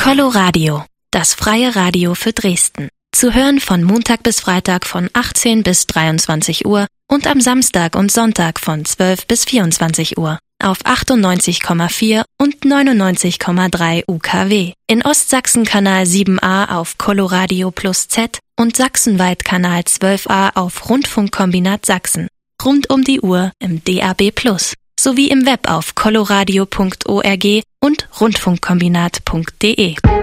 Coloradio, das freie Radio für Dresden. Zu hören von Montag bis Freitag von 18 bis 23 Uhr und am Samstag und Sonntag von 12 bis 24 Uhr auf 98,4 und 99,3 UKW. In Ostsachsen Kanal 7a auf Coloradio Plus Z und sachsenweit Kanal 12a auf Rundfunkkombinat Sachsen. Rund um die Uhr im DAB Plus sowie im Web auf coloradio.org und rundfunkkombinat.de.